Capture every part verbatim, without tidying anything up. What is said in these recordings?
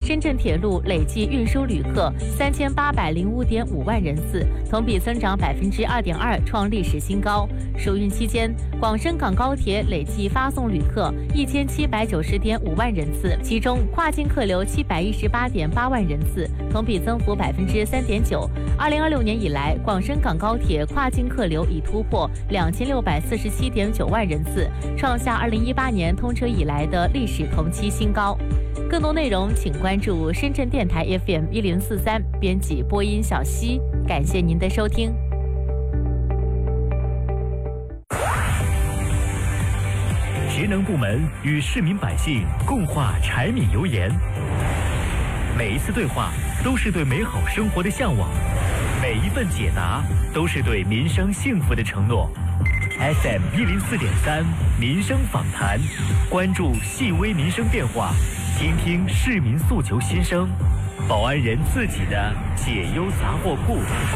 深圳铁路累计运输旅客三千八百零五点五万人次，同比增长百分之二点二，创历史新高。暑运期间，广深港高铁累计发送旅客一千七百九十点五万人次，其中跨境客流七百一十八点八万人次，同比增幅百分之三点九。二零二六年以来，广深港高铁跨境客流已突破两千六百四十七点九万人次，创下二零一八年通车以来的历史同期新高。更多内容请关注深圳电台 F M 一零四三，编辑播音小溪。感谢您的收听。 职能部门与市民百姓共话柴米油盐，每一次对话都是对美好生活的向往，每一份解答都是对民生幸福的承诺。F M 一零四点三民生访谈，关注细微民生变化，听听市民诉求心声，保安人自己的解忧杂货铺。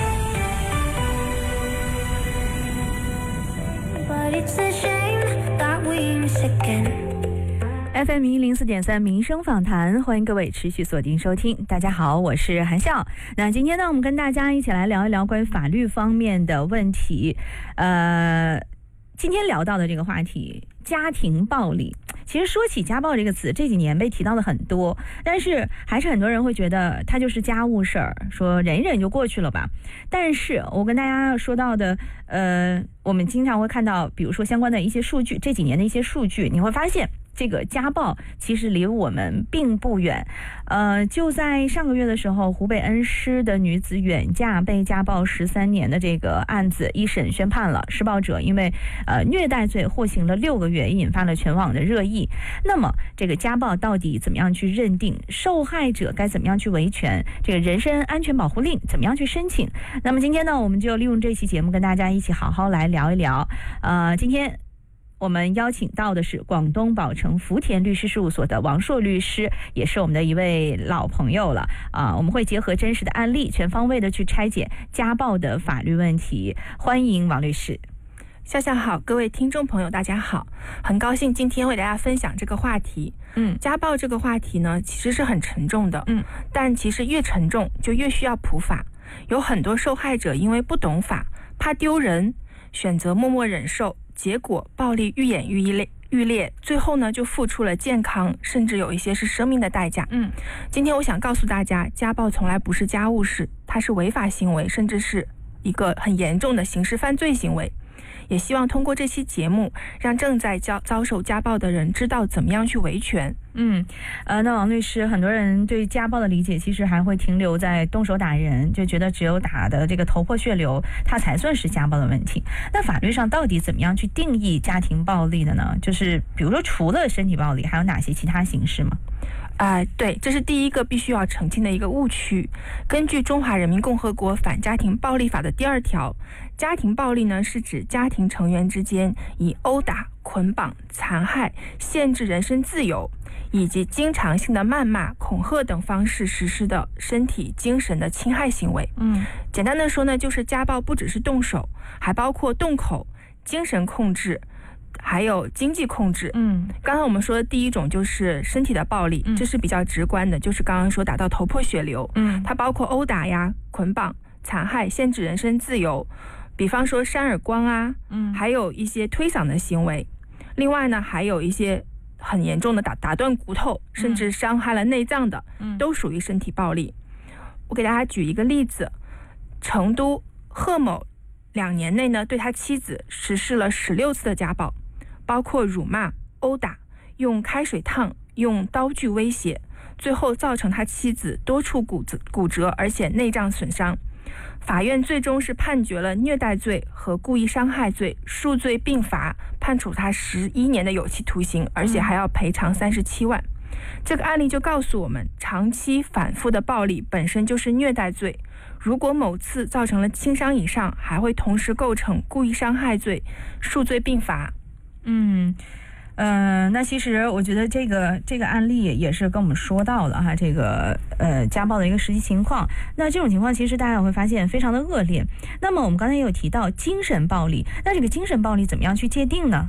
F M 一零四点三民生访谈，欢迎各位持续锁定收听。大家好，我是韩笑。那今天呢，我们跟大家一起来聊一聊关于法律方面的问题。呃，今天聊到的这个话题，家庭暴力。其实说起家暴这个词，这几年被提到的很多，但是还是很多人会觉得它就是家务事儿，说忍一忍就过去了吧。但是我跟大家说到的，呃，我们经常会看到，比如说相关的一些数据，这几年的一些数据，你会发现这个家暴其实离我们并不远。呃，就在上个月的时候，湖北恩施的女子远嫁被家暴十三年的这个案子一审宣判了，施暴者因为呃虐待罪获刑了六个月，引发了全网的热议。那么这个家暴到底怎么样去认定？受害者该怎么样去维权？这个人身安全保护令怎么样去申请？那么今天呢，我们就利用这期节目跟大家一起好好来聊一聊。呃，今天我们邀请到的是广东宝城福田律师事务所的王硕律师，也是我们的一位老朋友了啊。我们会结合真实的案例，全方位的去拆解家暴的法律问题。欢迎王律师。 笑笑好，各位听众朋友大家好，很高兴今天为大家分享这个话题。嗯，家暴这个话题呢，其实是很沉重的，嗯，但其实越沉重就越需要普法。有很多受害者因为不懂法，怕丢人，选择默默忍受，结果暴力愈演愈烈，愈烈，最后呢就付出了健康，甚至有一些是生命的代价。嗯，今天我想告诉大家，家暴从来不是家务事，它是违法行为，甚至是一个很严重的刑事犯罪行为。也希望通过这期节目，让正在遭遭受家暴的人知道怎么样去维权。 嗯，呃，那王律师，很多人对家暴的理解其实还会停留在动手打人，就觉得只有打的这个头破血流，它才算是家暴的问题。那法律上到底怎么样去定义家庭暴力的呢？就是比如说，除了身体暴力，还有哪些其他形式吗？ 啊、呃，对，这是第一个必须要澄清的一个误区。根据《中华人民共和国反家庭暴力法》的第二条，家庭暴力呢是指家庭成员之间以殴打、捆绑、残害、限制人身自由，以及经常性的谩骂、恐吓等方式实施的身体、精神的侵害行为。嗯，简单的说呢，就是家暴不只是动手，还包括动口、精神控制。还有经济控制。嗯，刚刚我们说的第一种就是身体的暴力，嗯、这是比较直观的，就是刚刚说打到头破血流。嗯，它包括殴打呀、捆绑、残害、限制人身自由，比方说扇耳光啊，嗯，还有一些推搡的行为。另外呢，还有一些很严重的打打断骨头，甚至伤害了内脏的，嗯，都属于身体暴力。我给大家举一个例子，成都贺某两年内呢，对他妻子实施了十六次的家暴。包括辱骂、殴打、用开水烫、用刀具威胁，最后造成他妻子多处骨折、骨折，而且内脏损伤。法院最终是判决了虐待罪和故意伤害罪数罪并罚，判处他十一年的有期徒刑，而且还要赔偿三十七万。这个案例就告诉我们，长期反复的暴力本身就是虐待罪，如果某次造成了轻伤以上，还会同时构成故意伤害罪，数罪并罚。 嗯，呃，那其实我觉得这个这个案例也是跟我们说到了哈，这个呃家暴的一个实际情况。那这种情况其实大家也会发现非常的恶劣。那么我们刚才也有提到精神暴力，那这个精神暴力怎么样去界定呢？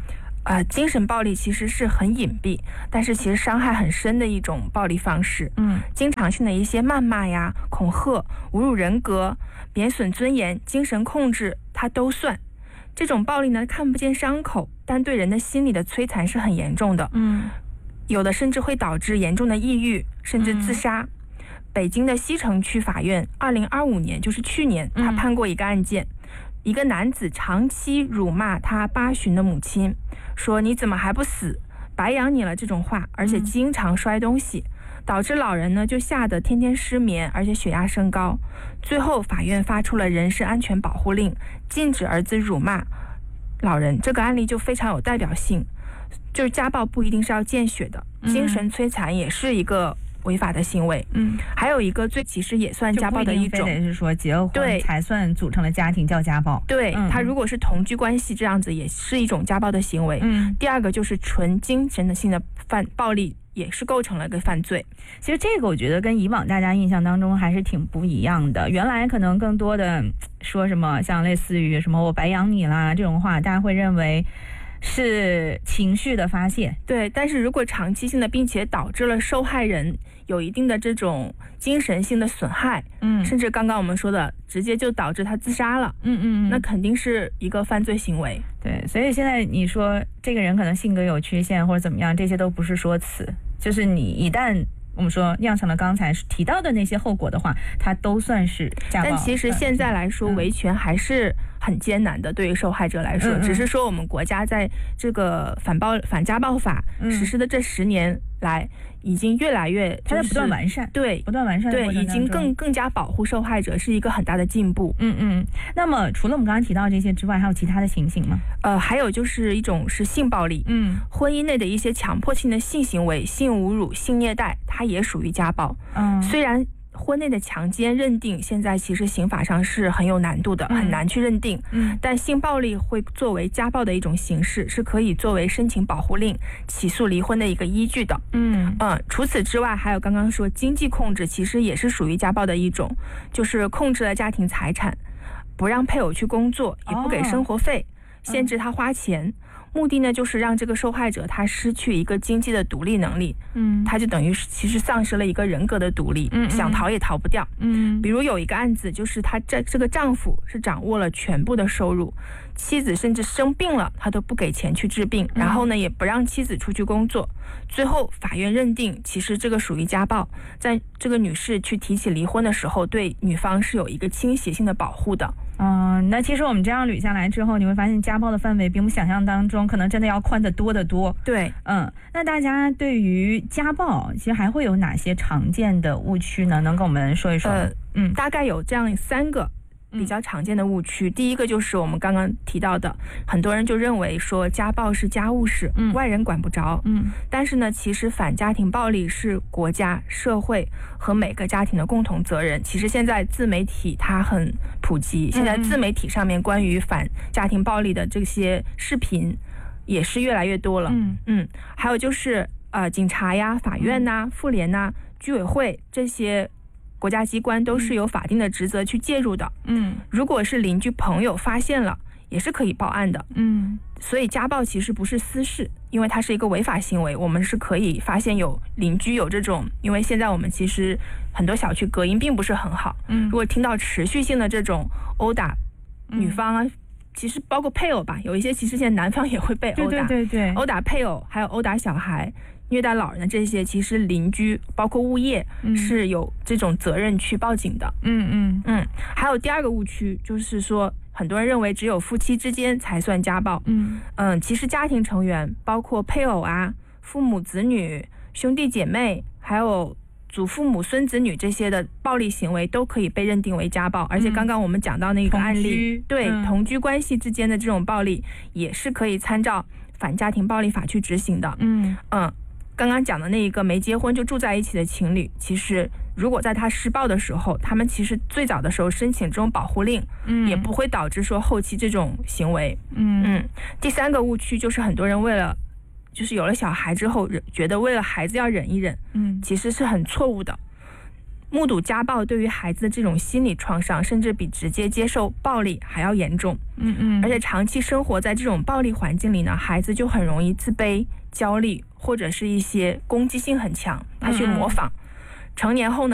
呃，精神暴力其实是很隐蔽，但是其实伤害很深的一种暴力方式。 嗯， 经常性的一些谩骂呀、恐吓、侮辱人格、贬损尊严、精神控制，它都算。这种暴力呢，看不见伤口，但对人的心理的摧残是很严重的。 嗯， 有的甚至会导致严重的抑郁，甚至自杀。嗯、北京的西城区法院二零二五年，就是去年，他判过一个案件。嗯，一个男子长期辱骂他八旬的母亲，说你怎么还不死，白养你了这种话，而且经常摔东西，导致老人呢就吓得天天失眠，而且血压升高。最后法院发出了人身安全保护令，禁止儿子辱骂老人。这个案例就非常有代表性，就是家暴不一定是要见血的，精神摧残也是一个违法的行为。嗯，还有一个最其实也算家暴的一种， 非得是说结了婚才算组成了家庭叫家暴。 对，嗯、他如果是同居关系这样子，也是一种家暴的行为。嗯，第二个就是纯精神性的犯暴力，也是构成了一个犯罪。 其实这个我觉得跟以往大家印象当中还是挺不一样的。原来可能更多的说什么像类似于什么我白养你啦这种话，大家会认为是情绪的发泄。 对，但是如果长期性的，并且导致了受害人有一定的这种精神性的损害，嗯，甚至刚刚我们说的直接就导致他自杀了，嗯嗯，那肯定是一个犯罪行为。 对，所以现在你说这个人可能性格有缺陷或者怎么样，这些都不是说辞，就是你一旦我们说酿成了刚才提到的那些后果的话，它都算是家暴。 但其实现在来说，维权还是很艰难的，对于受害者来说，嗯嗯，只是说我们国家在这个反暴反家暴法实施的这十年来，已经越来越、就是、 它在不断完善， 对， 不断完善的过程当中， 对，已经更更加保护受害者，是一个很大的进步。 嗯嗯。那么除了我们刚刚提到这些之外，还有其他的情形吗？ 呃，还有就是一种是性暴力，嗯，婚姻内的一些强迫性的性行为、性侮辱、性虐待，它也属于家暴。嗯，虽然婚内的强奸认定现在其实刑法上是很有难度的，嗯、很难去认定。嗯，但性暴力会作为家暴的一种形式，是可以作为申请保护令、起诉离婚的一个依据的。嗯嗯，除此之外，还有刚刚说经济控制，其实也是属于家暴的一种，就是控制了家庭财产，不让配偶去工作，也不给生活费，哦、限制他花钱。嗯，目的呢，就是让这个受害者他失去一个经济的独立能力，嗯，他就等于其实丧失了一个人格的独立，嗯，想逃也逃不掉，嗯。比如有一个案子，就是他这这个丈夫是掌握了全部的收入，妻子甚至生病了，他都不给钱去治病，然后呢，也不让妻子出去工作。最后法院认定，其实这个属于家暴，在这个女士去提起离婚的时候，对女方是有一个倾斜性的保护的。 嗯，那其实我们这样捋下来之后，你会发现家暴的范围比我们想象当中可能真的要宽得多得多。 对， 嗯，那大家对于家暴其实还会有哪些常见的误区呢？能跟我们说一说？ 呃，嗯，大概有这样三个比较常见的误区。嗯、第一个就是我们刚刚提到的，很多人就认为说家暴是家务事，嗯、外人管不着。嗯，但是呢，其实反家庭暴力是国家、社会和每个家庭的共同责任。其实现在自媒体它很普及，现在自媒体上面关于反家庭暴力的这些视频也是越来越多了。嗯嗯，还有就是呃，警察呀、法院呐、妇联呐、居委会这些国家机关都是有法定的职责去介入的。嗯，如果是邻居朋友发现了，也是可以报案的。嗯，所以家暴其实不是私事，因为它是一个违法行为，我们是可以发现有邻居有这种，因为现在我们其实很多小区隔音并不是很好。嗯，如果听到持续性的这种殴打女方啊。嗯，其实包括配偶吧，有一些其实现在男方也会被殴打， 对对对对， 殴打配偶，还有殴打小孩、虐待老人的这些，其实邻居包括物业是有这种责任去报警的。嗯嗯嗯。还有第二个误区就是说，很多人认为只有夫妻之间才算家暴。嗯嗯，其实家庭成员包括配偶啊、父母子女、兄弟姐妹，还有祖父母、孙子女这些的暴力行为都可以被认定为家暴。而且刚刚我们讲到那个案例，对、嗯、同居关系之间的这种暴力也是可以参照反家庭暴力法去执行的。嗯嗯，刚刚讲的那一个没结婚就住在一起的情侣，其实如果在他施暴的时候，他们其实最早的时候申请这种保护令，嗯，也不会导致说后期这种行为。嗯嗯，第三个误区就是很多人为了就是有了小孩之后，觉得为了孩子要忍一忍，嗯，其实是很错误的。 目睹家暴对于孩子的这种心理创伤，甚至比直接接受暴力还要严重。 嗯嗯， 而且长期生活在这种暴力环境里呢，孩子就很容易自卑、焦虑，或者是一些攻击性很强，他去模仿。成年后呢